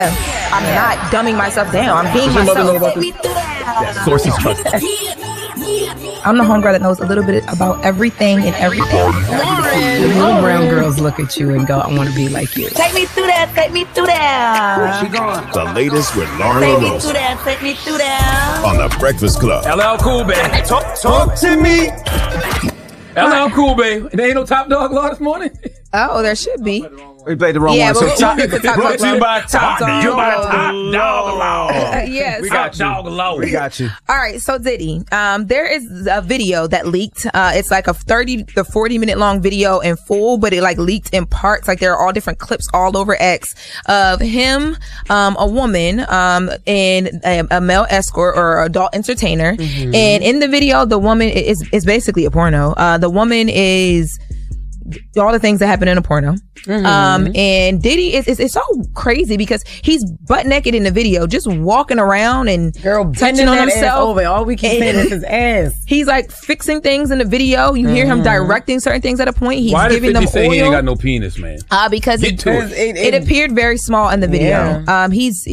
I'm not dumbing myself down. I'm being myself. Sources trust. I'm the homegirl that knows a little bit about everything and everything. The little brown girls look at you and go, I want to be like you. Take me through that. Take me through that. The latest with Laura Take me LaRosa through that. Take me through that. on The Breakfast Club. LL Cool Bay. Talk to me. LL Cool Bay. There ain't no Top Dog Law this morning. Oh, there should be. We played the wrong Yeah, one. but So we'll get to Top brought to you Dog. by Top Dog. You by Top Dog Law. Yes. We got Dog Law. We got you. All right, so Diddy, there is a video that leaked. It's like a 30 to 40 minute long video in full, but it like leaked in parts. Like there are all different clips all over X of him, a woman, and a male escort or adult entertainer. Mm-hmm. And in the video, the woman is basically a porno. The woman is all the things that happen in a porno. Mm-hmm. And Diddy is so crazy because he's butt naked in the video, just walking around and touching on himself. Over. All we can say is his ass. He's like fixing things in the video. You hear him directing certain things at a point. He's Why did giving 50 them say oil. he ain't got no penis, man? Because it appeared very small in the video. Yeah.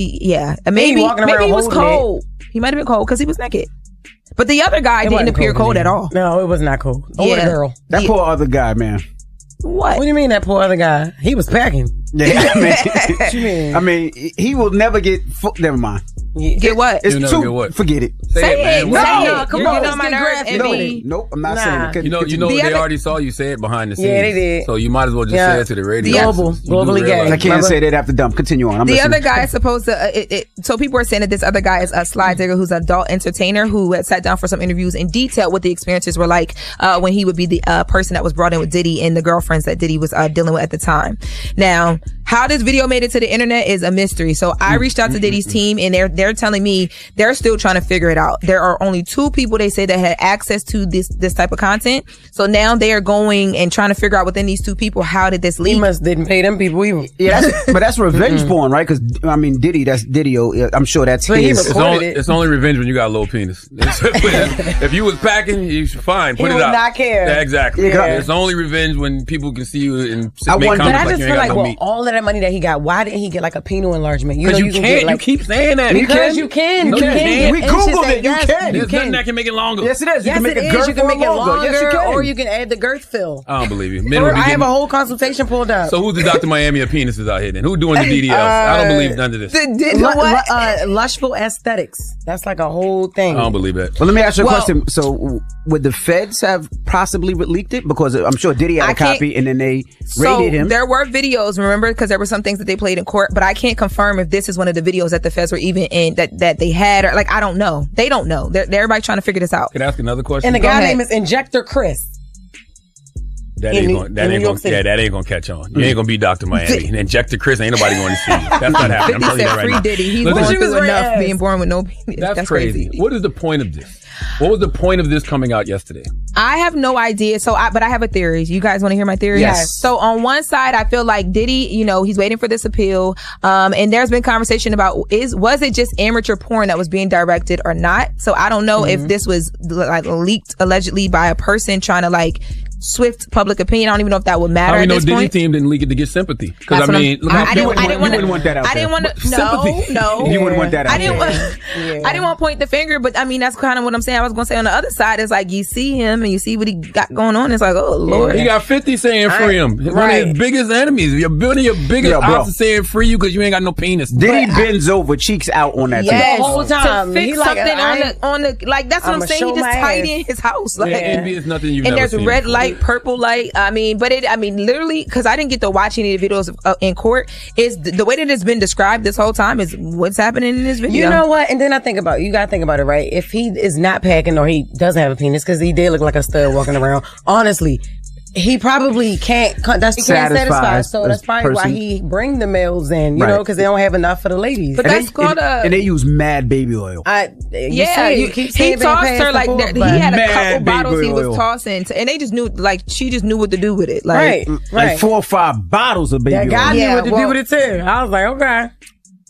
Maybe walking around he was holding cold. He might have been cold because he was naked. But the other guy didn't appear cold at all. No, it was not cold. Only the girl. That poor other guy, man. What? What do you mean that poor other guy? He was packing. Yeah, What you mean? I mean, he will never get. Never mind. Get what? It's You'll never too. get what? Forget it. Say it, man. No, No, come You're on, getting on my let's get nerves. graphic. and No, be- nope. I'm not Nah. saying it. You know, The they other- already saw you say it behind the scenes. Yeah, they did. So you might as well just say it to the radio. Globally gay. I can't say that after dumb. Continue on. I'm The listening. other guy is supposed to. So people are saying that this other guy is a Sly Digger, who's an adult entertainer who had sat down for some interviews and detailed what the experiences were like when he would be the person that was brought in with Diddy and the girlfriends that Diddy was dealing with at the time. Now, how this video made it to the internet is a mystery. So I reached out to Diddy's team, and they're telling me they're still trying to figure it out. There are only 2 people they say that had access to this type of content. So now they are going and trying to figure out within these 2 people, how did this leak? He must didn't pay them people either. Yeah, but that's revenge porn, right? Because I mean, Diddy, that's Diddy-O. I'm sure that's But he his. It's only revenge when you got a little penis. If you was packing, you should fine. Put He it would out. not care. Yeah, exactly. Yeah. It's only revenge when people can see you and make wonder- comments But I like just you feel ain't like, got no well, meat. all of that money that he got, why didn't he get like a penile enlargement? Because you can can't. get, like, You keep saying that. Because you can. No, You you can. can't. We It's just Googled that, it. You yes, can. There's nothing that can make it longer. Yes, it is. You Yes, can make it a is. girth You can make it longer. Yes, you longer, can. or you can add the girth fill. I don't believe you. Men would be I have getting- a whole consultation pulled up. So who's the Dr. Miami of penises out here then? Who doing the DDLs? I don't believe none of this. Lushful aesthetics. That's like a whole thing. I don't believe that. Well, let me ask you a Well- question. So, would the feds have possibly leaked it? Because I'm sure Diddy had I a can't- copy, and then they So raided him. there were videos, remember, because there were some things that they played in court, but I can't confirm if this is one of the videos that the feds were even in that they had, or like I don't know. They don't know. They're everybody trying to figure this out. Can I ask another question? And the Go guy ahead. name is Injector Chris. That in ain't New- going. in That New ain't York going. City. Yeah, that ain't going to catch on. You ain't going to be Dr. Miami. And Injector Chris, ain't nobody going to see you. That's not happening. I'm 50 telling you said that right free now. Diddy. He's Listen, going she was through enough raised. being born with no penis. That's crazy. What is the point of this? What was the point of this coming out yesterday? I have no idea. But I have a theory. You guys want to hear my theory? Yes. So on one side, I feel like Diddy, he's waiting for this appeal. And there's been conversation about was it just amateur porn that was being directed or not? So I don't know if this was like leaked allegedly by a person trying to like swift public opinion. I don't even know if that would matter How we at know this Diddy point. team didn't leak it to get sympathy? Because That's I what mean, look I how didn't people- you wouldn't want that out I didn't there. want to. Sympathy. No. You wouldn't want that out I didn't there. want. I didn't want to point the finger, but I mean that's kind of what I'm saying. I was going to say on the other side is like you see him and you see what he got going on. It's like, oh Lord. He got 50 saying free him. One of right. his biggest enemies. You're building your biggest Yeah, bro. odds of saying free you because you ain't got no penis. Diddy bends over, cheeks out on that. Yes, The whole time. to fix He like, something on the like that's what I'ma I'm saying. show He just my tidying ass. his house. Like, Envy is nothing you've and never there's seen red before. light, purple light. I mean, literally, because I didn't get to watch any of the videos in court. Is the way that it's been described this whole time is what's happening in this video. You know what? And then I think about, you gotta think about it, right? If he is not packing or he doesn't have a penis, because he did look like a stud walking around, honestly, he probably can't satisfy. So that's probably why he bring the males in, you know, because they don't have enough for the ladies. But that's called a. And they use mad baby oil. You keep he saying tossed her like that. he had a Mad couple bottles he baby was oil. tossing, and they just knew, like she just knew what to do with it. Like, Right. Like 4 or 5 bottles of baby That oil. guy knew Yeah, what to well- do with it too. I was like, okay.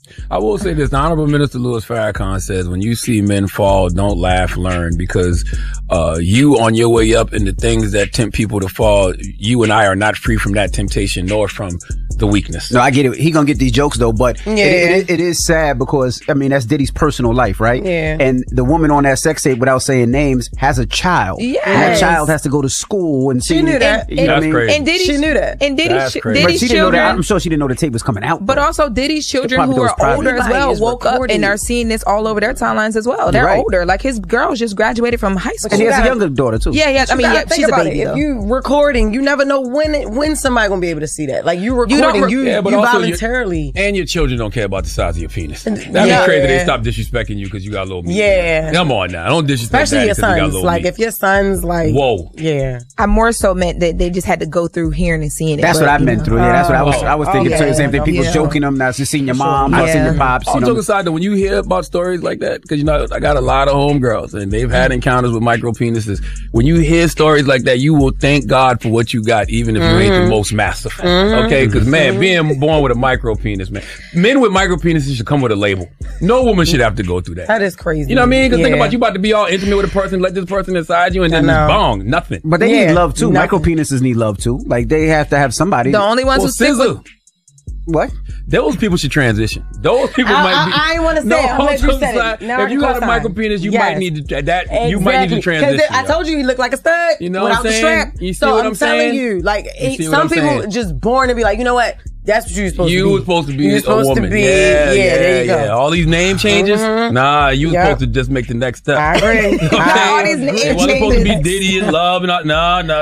I will say this. The Honorable Minister Louis Farrakhan says, when you see men fall, don't laugh, learn, because you on your way up in the things that tempt people to fall, you and I are not free from that temptation, nor from the weakness. No, I get it. He gonna get these jokes though, but it is sad because, I mean, that's Diddy's personal life, right? Yeah. And the woman on that sex tape, without saying names, has a child. Yes. And that child has to go to school and She knew that. You know what I mean? crazy. And Diddy, She knew that. And That's crazy. But she didn't know children, that. I'm sure she didn't know the tape was coming out. but though. also Diddy's children probably who goes are private. older as Everybody well is woke up recording and are it. seeing this all over their timelines as well. They're Right. older. Like his girls just graduated from high school. And he has a gotta- younger daughter too. Yeah, Think she's a about baby. it. though. If you recording, you never know when somebody gonna be able to see that. Like you recording, don't you Yeah, but also voluntarily. And your children don't care about the size of your penis. That'd be Yeah. crazy. They stop disrespecting you because you got a little meat. Yeah. Come on now. Don't disrespect Especially your daddy 'cause you got a sons. little Like meat. if your sons like Whoa. Yeah. I more so meant that they just had to go through hearing and seeing it. That's but, what I you meant know. through. Yeah, that's what I was thinking okay. too. The same thing. People Yeah. joking them. Now just seeing your mom, now seeing your pops. All You know, joking aside, though, when you hear about stories like that, because you know I got a lot of homegirls and they've had encounters with micro penises. When you hear stories like that, you will thank God for what you got, even if you ain't the most masterful. Okay, because man, being born with a micro penis, man, men with micro penises should come with a label. No woman should have to go through that. That is crazy. You know what I mean? Because think Yeah. about you about to be all intimate with a person, let this person inside you, and then I just know. bong, nothing. but they Yeah, need love too. nothing. Micro penises need love too. Like they have to have somebody. The only ones Well, who stick scissor. with What? Those people should transition. Those people might be. I ain't want to say it. I'm glad you said it. Now I if you can got a co-sign. micro penis, you Yes. might need to you might need to Exactly. 'Cause transition. I told you he looked like a stud. You know what without I'm the saying? strap. You see so what I'm I'm telling saying? you, like You see what some I'm people saying? just born to be like, you know what? That's what you're supposed to be. You were supposed to be You're a supposed woman. to be. Yeah, there you go. yeah. All these name changes. Nah, you was Yep. supposed to just make the next step. I agree. You know what I'm I all these saying? name It wasn't supposed to be changes. Diddy and Love. No. You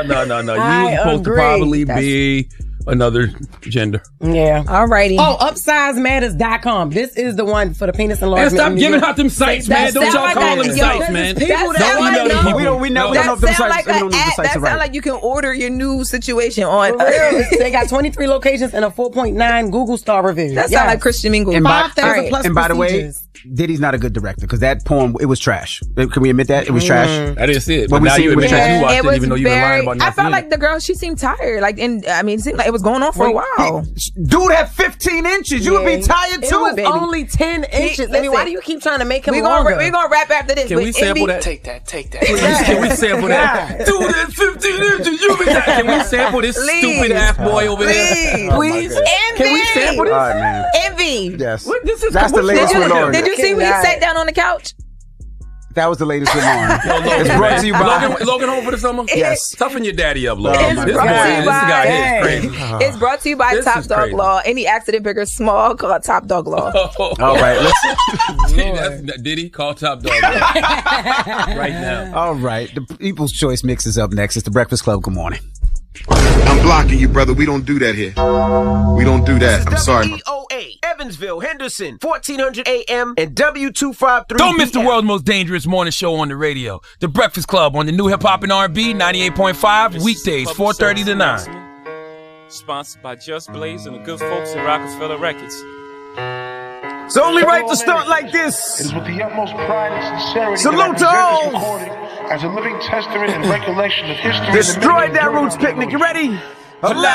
I was supposed to agree. probably be another gender. Yeah. Alrighty. Oh, upsizematters.com. This is the one for the penis Man, enlargement. stop in New giving York. out them sites, man. That Don't y'all sound call like them that- sites, yo, man. people that that sound email like them. no. We don't know That them sound sites. like We don't an know the app. sites That are right. sound like you can order your new situation on. For real. They got 23 locations and a 4.9 Google star review. That sound like Christian Mingle. And by, 5,000 plus and by the way, procedures. Diddy's not a good director because that porn, it was trash. Can we admit that? It was trash. I didn't see it, What but we now see you with admit the- that you Yeah, watched it it, was even though you've been lying about I not felt seeing like it. the girl, she seemed tired. Like, and I mean, it seemed like it was going on for a while. Dude had 15 inches. You would be tired It too, was baby. only 10 inches. I mean, why do you keep trying to make him We're longer? gonna wrap after this. Can but we sample Envy- that? Take that. Can we sample that? Dude, that's 15 inches. You be tired. Can we sample this Please. stupid ass boy over here? Please. Please. Can we sample this? All right, man. Envy. Yes. What, this is That's the what's latest wrong with him? Lauren. Did you see when he cannot. sat down on the couch? That was the latest with Lauren. Logan, It's brought to you by. Logan home for the summer? Yes. Toughen your daddy up, Logan. Oh, my this God. guy Hey. here is crazy. It's brought to you by This Top is Dog crazy. Law. Any accident big or small, call Top Dog Law. All right, let's. Did he call Top Dog right now? All right, the People's Choice mix is up next. It's the Breakfast Club. Good morning. I'm blocking you, brother. We don't do that here. We don't do that. I'm sorry. WEOA, Evansville, Henderson, 1400 AM and W253. Don't miss the world's most dangerous morning show on the radio. The Breakfast Club on the new hip hop and R&B 98.5 weekdays 4:30 to 9. Sponsored by Just Blaze and the good folks at Rockefeller Records. It's only right to start like It this. is with the utmost pride and sincerity Salute that I to present this all. recording as a living testament and recollection of history. Destroy that Roots picnic. You ready?